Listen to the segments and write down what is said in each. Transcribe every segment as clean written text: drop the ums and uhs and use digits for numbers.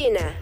Matutina.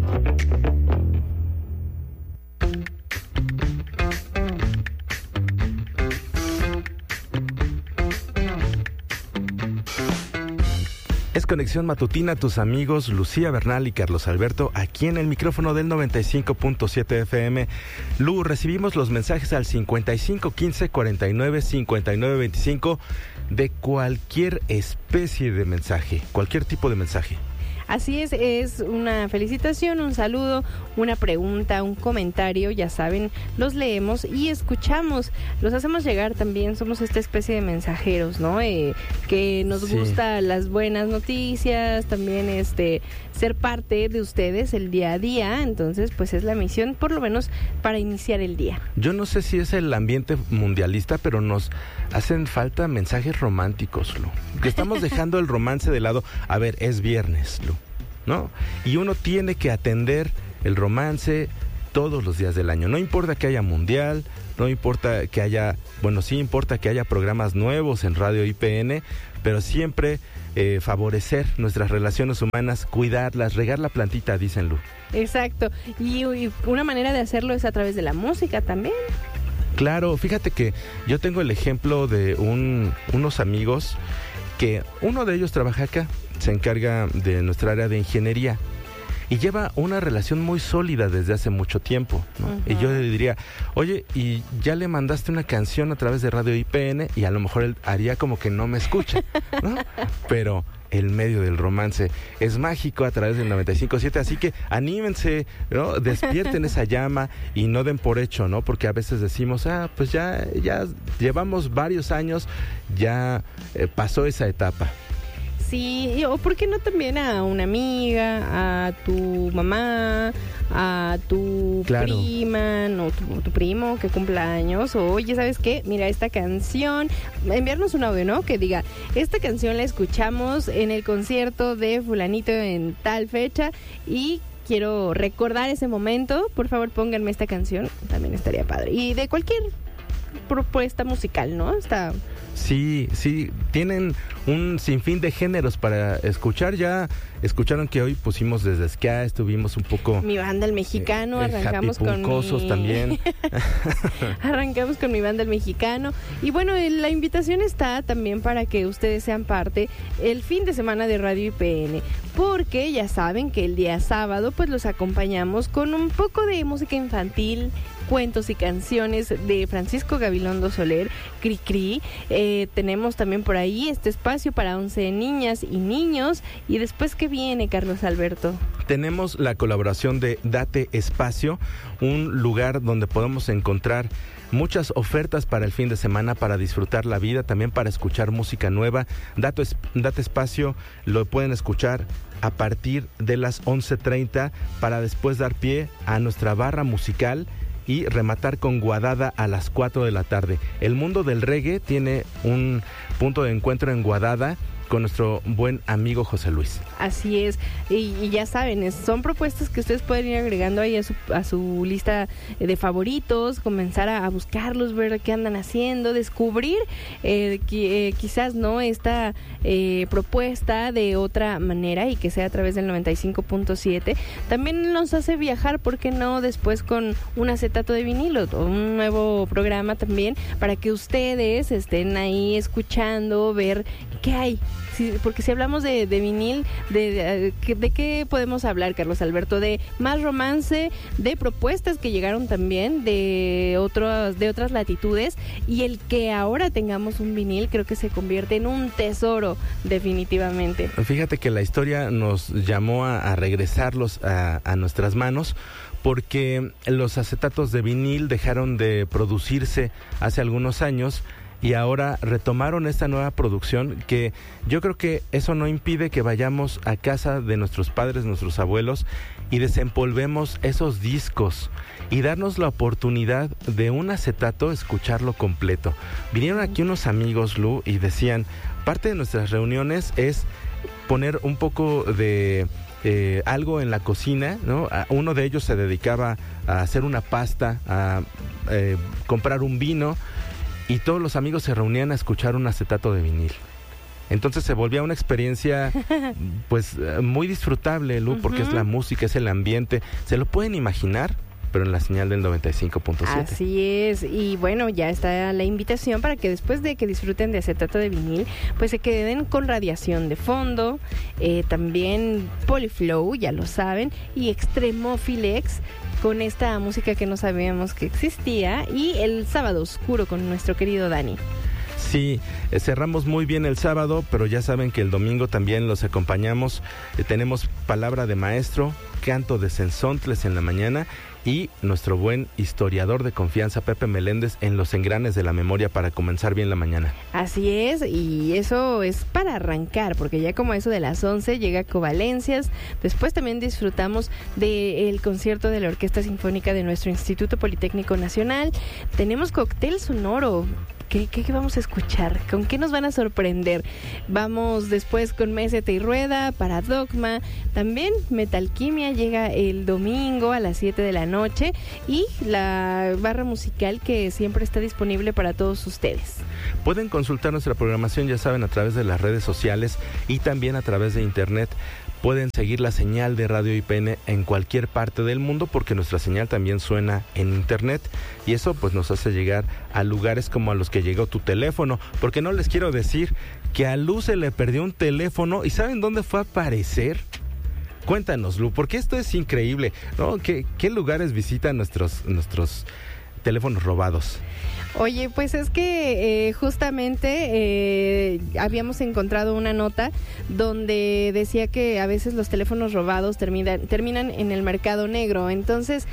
Es Conexión Matutina, tus amigos Lucía Bernal y Carlos Alberto, aquí en el micrófono del 95.7 FM. Lu, recibimos los mensajes al 5515 49 59 25 de cualquier especie de mensaje, cualquier tipo de mensaje. Así es una felicitación, un saludo, una pregunta, un comentario, ya saben, los leemos y escuchamos, los hacemos llegar también, somos esta especie de mensajeros, ¿no? Que nos gusta las buenas noticias, también ser parte de ustedes el día a día, entonces pues es la misión, por lo menos para iniciar el día. Yo no sé si es el ambiente mundialista, pero nos hacen falta mensajes románticos, Lu. Que estamos dejando el romance de lado. A ver, es viernes, Lu, ¿no? Y uno tiene que atender el romance todos los días del año. No importa que haya mundial, no importa que haya, bueno, sí importa que haya programas nuevos en Radio IPN, pero siempre favorecer nuestras relaciones humanas, cuidarlas, regar la plantita, dicen, Lu. Exacto, y una manera de hacerlo es a través de la música también. Claro, fíjate que yo tengo el ejemplo de unos amigos que uno de ellos trabaja acá, se encarga de nuestra área de ingeniería y lleva una relación muy sólida desde hace mucho tiempo, ¿no? Uh-huh. Y yo le diría, oye, ¿y ya le mandaste una canción a través de Radio IPN? Y a lo mejor él haría como que no me escucha, ¿no? Pero el medio del romance es mágico a través del 95.7, así que anímense, ¿no? Despierten esa llama y no den por hecho, ¿no? Porque a veces decimos, pues ya llevamos varios años, ya pasó esa etapa. Sí, o por qué no también a una amiga, a tu mamá, a tu prima, no, tu primo que cumpla años. Oye, ¿sabes qué? Mira, esta canción, enviarnos un audio, ¿no? Que diga, esta canción la escuchamos en el concierto de fulanito en tal fecha y quiero recordar ese momento. Por favor, pónganme esta canción, también estaría padre. Y de cualquier propuesta musical, ¿no? Está... Sí, tienen un sinfín de géneros para escuchar. Ya escucharon que hoy pusimos desde ska, estuvimos un poco... Mi banda El Mexicano, arrancamos con también. Arrancamos con mi banda El Mexicano. Y bueno, la invitación está también para que ustedes sean parte el fin de semana de Radio IPN, porque ya saben que el día sábado pues los acompañamos con un poco de música infantil, cuentos y canciones de Francisco Gabilondo Soler, Cri Cri. Tenemos también por ahí este espacio para 11 niñas y niños. Y después, ¿qué viene, Carlos Alberto? Tenemos la colaboración de Date Espacio, un lugar donde podemos encontrar muchas ofertas para el fin de semana, para disfrutar la vida, también para escuchar música nueva. Date Espacio lo pueden escuchar a partir de las 11:30 para después dar pie a nuestra barra musical y rematar con Guadada a las 4 de la tarde. El mundo del reggae tiene un punto de encuentro en Guadada con nuestro buen amigo José Luis. Así es, y ya saben, son propuestas que ustedes pueden ir agregando ahí a su lista de favoritos, comenzar a buscarlos, ver qué andan haciendo, descubrir quizás no esta propuesta de otra manera y que sea a través del 95.7. También nos hace viajar, ¿por qué no? Después con un acetato de vinilo o un nuevo programa también para que ustedes estén ahí escuchando, ver qué hay. Sí, porque si hablamos de vinil, ¿de qué podemos hablar, Carlos Alberto? De más romance, de propuestas que llegaron también de otras latitudes, y el que ahora tengamos un vinil creo que se convierte en un tesoro definitivamente. Fíjate que la historia nos llamó a regresarlos a nuestras manos, porque los acetatos de vinil dejaron de producirse hace algunos años y ahora retomaron esta nueva producción, que yo creo que eso no impide que vayamos a casa de nuestros padres, nuestros abuelos, y desempolvemos esos discos y darnos la oportunidad de un acetato escucharlo completo. Vinieron aquí unos amigos, Lu, y decían, parte de nuestras reuniones es poner un poco de algo en la cocina, ¿no? Uno de ellos se dedicaba a hacer una pasta, a comprar un vino, y todos los amigos se reunían a escuchar un acetato de vinil. Entonces se volvía una experiencia pues muy disfrutable, Lu, porque es la música, es el ambiente. ¿Se lo pueden imaginar? Pero en la señal del 95.7. Así es, y bueno, ya está la invitación para que después de que disfruten de acetato de vinil, pues se queden con radiación de fondo, también Polyflow, ya lo saben, y Extremophilex, con esta música que no sabíamos que existía, y el Sábado Oscuro con nuestro querido Dani. Sí, cerramos muy bien el sábado, pero ya saben que el domingo también los acompañamos. Tenemos palabra de maestro, canto de sensontles en la mañana y nuestro buen historiador de confianza, Pepe Meléndez, en los engranes de la memoria para comenzar bien la mañana. Así es, y eso es para arrancar, porque ya como eso de las 11 llega Covalencias. Después también disfrutamos del concierto de la Orquesta Sinfónica de nuestro Instituto Politécnico Nacional. Tenemos cóctel sonoro. ¿Qué vamos a escuchar? ¿Con qué nos van a sorprender? Vamos después con Meseta y Rueda para Dogma. También Metalquimia llega el domingo a las 7 de la noche. Y la barra musical que siempre está disponible para todos ustedes. Pueden consultar nuestra programación, ya saben, a través de las redes sociales y también a través de internet. Pueden seguir la señal de Radio IPN en cualquier parte del mundo porque nuestra señal también suena en internet y eso pues nos hace llegar a lugares como a los que llegó tu teléfono, porque no les quiero decir que a Lu se le perdió un teléfono y ¿saben dónde fue a aparecer? Cuéntanos, Lu, porque esto es increíble, ¿no? ¿Qué lugares visitan nuestros teléfonos robados? Oye, pues es que justamente habíamos encontrado una nota donde decía que a veces los teléfonos robados terminan en el mercado negro. Entonces,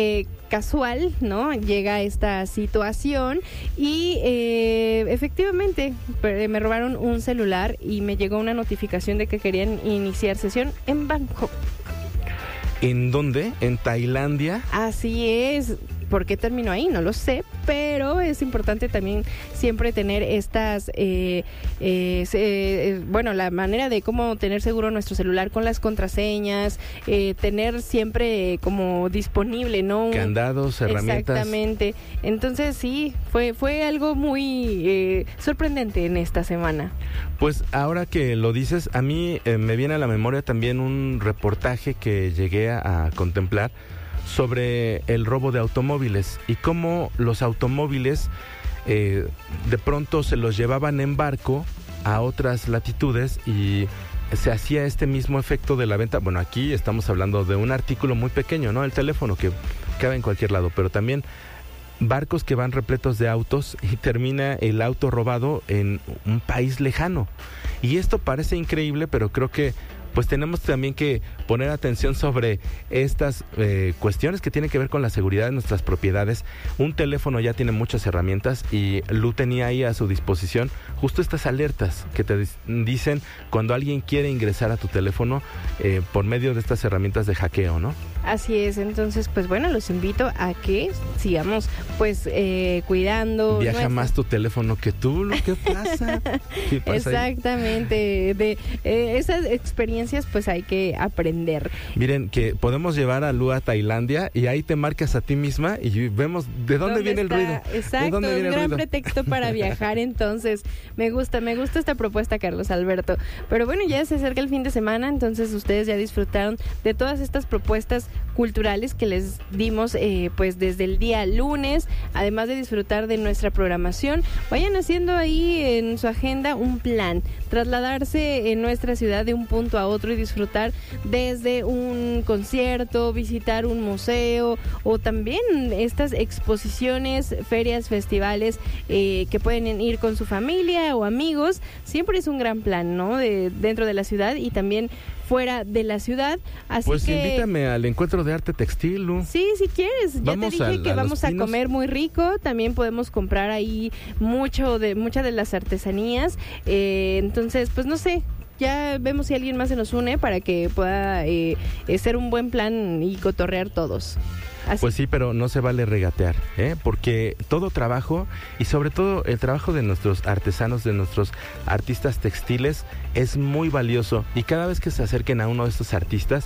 casual, ¿no? Llega esta situación y efectivamente me robaron un celular y me llegó una notificación de que querían iniciar sesión en Bangkok. ¿En dónde? ¿En Tailandia? Así es. ¿Por qué terminó ahí? No lo sé, pero es importante también siempre tener estas, la manera de cómo tener seguro nuestro celular con las contraseñas, tener siempre como disponible, ¿no? Candados, herramientas. Exactamente. Entonces sí, fue algo muy sorprendente en esta semana. Pues ahora que lo dices, a mí me viene a la memoria también un reportaje que llegué a contemplar sobre el robo de automóviles y cómo los automóviles de pronto se los llevaban en barco a otras latitudes y se hacía este mismo efecto de la venta. Bueno, aquí estamos hablando de un artículo muy pequeño, ¿no? El teléfono que cabe en cualquier lado, pero también barcos que van repletos de autos y termina el auto robado en un país lejano. Y esto parece increíble, pero creo que pues tenemos también que poner atención sobre estas cuestiones que tienen que ver con la seguridad de nuestras propiedades. Un teléfono ya tiene muchas herramientas y Lu tenía ahí a su disposición justo estas alertas que te dicen cuando alguien quiere ingresar a tu teléfono por medio de estas herramientas de hackeo, ¿no? Así es, entonces pues bueno, los invito a que sigamos pues cuidando. Viaja más tu teléfono que tú, Lu, ¿qué pasa? ¿Qué pasa exactamente, de esas experiencias pues hay que aprender. Miren, que podemos llevar a Lu a Tailandia y ahí te marcas a ti misma y vemos de dónde viene está? El ruido. Exacto, un gran pretexto para viajar, entonces me gusta esta propuesta, Carlos Alberto. Pero bueno, ya se acerca el fin de semana, entonces ustedes ya disfrutaron de todas estas propuestas culturales que les dimos pues desde el día lunes, además de disfrutar de nuestra programación. Vayan haciendo ahí en su agenda un plan, trasladarse en nuestra ciudad de un punto a otro y disfrutar desde un concierto, visitar un museo o también estas exposiciones, ferias, festivales que pueden ir con su familia o amigos. Siempre es un gran plan, ¿no? Dentro de la ciudad y también fuera de la ciudad. Así pues que invítame al encuentro de arte textil, Lu. Sí, si quieres. Ya te dije que vamos a comer muy rico. También podemos comprar ahí muchas de las artesanías. Entonces, pues no sé. Ya vemos si alguien más se nos une para que pueda ser un buen plan y cotorrear todos. Así. Pues sí, pero no se vale regatear, porque todo trabajo y sobre todo el trabajo de nuestros artesanos, de nuestros artistas textiles es muy valioso y cada vez que se acerquen a uno de estos artistas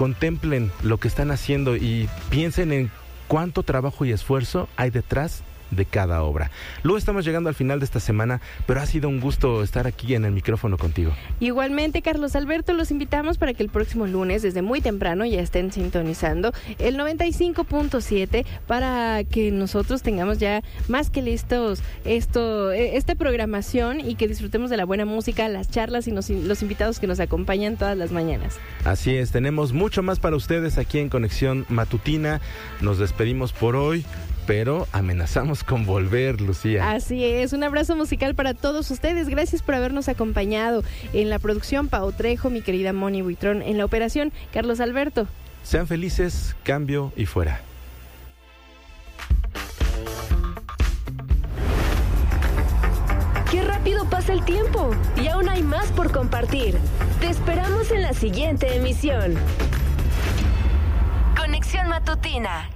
contemplen lo que están haciendo y piensen en cuánto trabajo y esfuerzo hay detrás de cada obra. Luego estamos llegando al final de esta semana, pero ha sido un gusto estar aquí en el micrófono contigo. Igualmente, Carlos Alberto, los invitamos para que el próximo lunes, desde muy temprano, ya estén sintonizando el 95.7 para que nosotros tengamos ya más que listos esta programación y que disfrutemos de la buena música, las charlas y los invitados que nos acompañan todas las mañanas. Así es, tenemos mucho más para ustedes aquí en Conexión Matutina. Nos despedimos por hoy, pero amenazamos con volver, Lucía. Así es, un abrazo musical para todos ustedes. Gracias por habernos acompañado en la producción, Pao Trejo, mi querida Moni Buitrón, en la operación, Carlos Alberto. Sean felices, cambio y fuera. ¡Qué rápido pasa el tiempo! Y aún hay más por compartir. Te esperamos en la siguiente emisión. Conexión Matutina.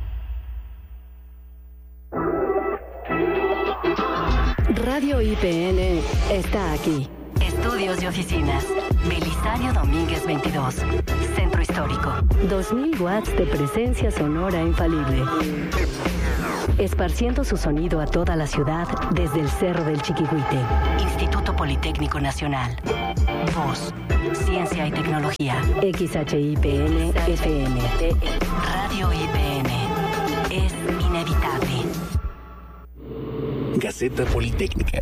Radio IPN está aquí. Estudios y oficinas. Belisario Domínguez 22. Centro Histórico. 2000 watts de presencia sonora infalible. Esparciendo su sonido a toda la ciudad desde el Cerro del Chiquihuite. Instituto Politécnico Nacional. Voz, ciencia y tecnología. XHIPN FM. Radio IPN. Es inevitable. Gaceta Politécnica.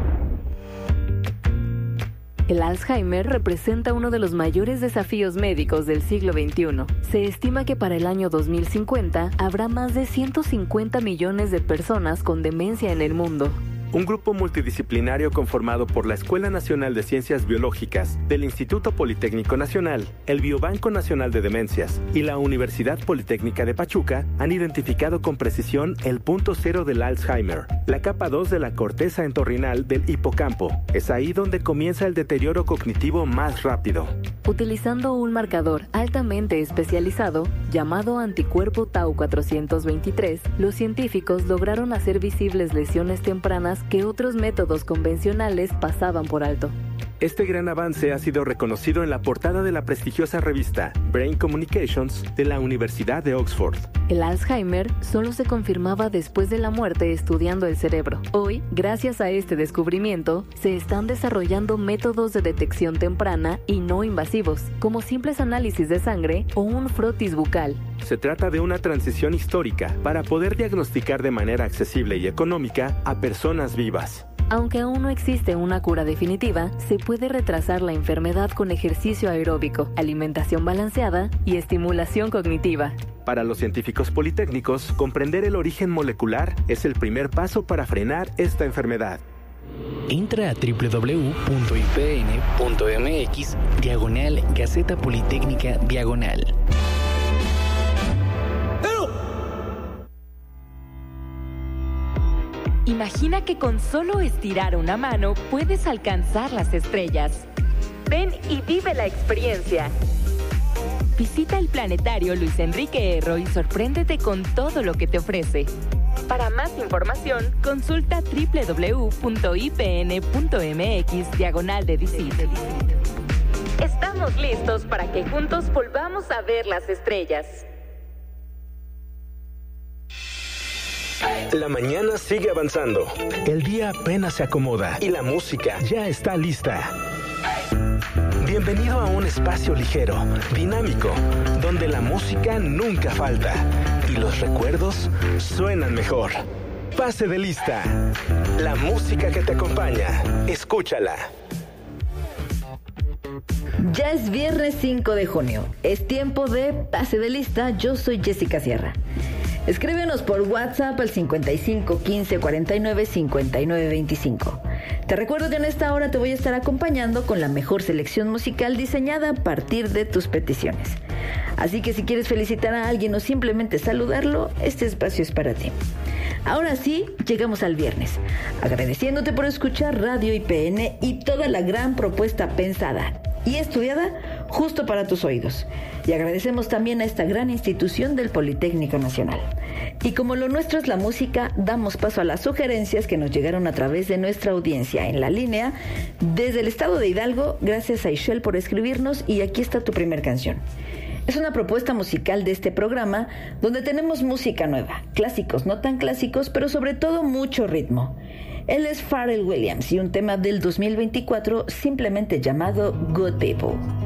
El Alzheimer representa uno de los mayores desafíos médicos del siglo XXI. Se estima que para el año 2050 habrá más de 150 millones de personas con demencia en el mundo. Un grupo multidisciplinario conformado por la Escuela Nacional de Ciencias Biológicas, del Instituto Politécnico Nacional, el Biobanco Nacional de Demencias y la Universidad Politécnica de Pachuca han identificado con precisión el punto cero del Alzheimer, la capa 2 de la corteza entorrinal del hipocampo. Es ahí donde comienza el deterioro cognitivo más rápido. Utilizando un marcador altamente especializado llamado anticuerpo Tau 423, los científicos lograron hacer visibles lesiones tempranas que otros métodos convencionales pasaban por alto. Este gran avance ha sido reconocido en la portada de la prestigiosa revista Brain Communications de la Universidad de Oxford. El Alzheimer solo se confirmaba después de la muerte estudiando el cerebro. Hoy, gracias a este descubrimiento, se están desarrollando métodos de detección temprana y no invasivos, como simples análisis de sangre o un frotis bucal. Se trata de una transición histórica para poder diagnosticar de manera accesible y económica a personas vivas. Aunque aún no existe una cura definitiva, se puede retrasar la enfermedad con ejercicio aeróbico, alimentación balanceada y estimulación cognitiva. Para los científicos politécnicos, comprender el origen molecular es el primer paso para frenar esta enfermedad. Entra a www.ipn.mx/Gaceta Politécnica /. Imagina que con solo estirar una mano puedes alcanzar las estrellas. Ven y vive la experiencia. Visita el planetario Luis Enrique Erro y sorpréndete con todo lo que te ofrece. Para más información, consulta www.ipn.mx/DICIT. Estamos listos para que juntos volvamos a ver las estrellas. La mañana sigue avanzando, el día apenas se acomoda y la música ya está lista. Bienvenido a un espacio ligero, dinámico, donde la música nunca falta y los recuerdos suenan mejor. Pase de lista. La música que te acompaña, escúchala. Ya es viernes 5 de junio. Es tiempo de Pase de Lista. Yo soy Jessica Sierra. Escríbenos por WhatsApp al 55 15 49 59 25. Te recuerdo que en esta hora te voy a estar acompañando con la mejor selección musical diseñada a partir de tus peticiones. Así que si quieres felicitar a alguien o simplemente saludarlo, este espacio es para ti. Ahora sí, llegamos al viernes, agradeciéndote por escuchar Radio IPN y toda la gran propuesta pensada y estudiada justo para tus oídos. Y agradecemos también a esta gran institución del Politécnico Nacional. Y como lo nuestro es la música, damos paso a las sugerencias que nos llegaron a través de nuestra audiencia en la línea desde el estado de Hidalgo. Gracias a Ishel por escribirnos y aquí está tu primer canción. Es una propuesta musical de este programa donde tenemos música nueva, clásicos no tan clásicos, pero sobre todo mucho ritmo. Él es Pharrell Williams y un tema del 2024 simplemente llamado Good People.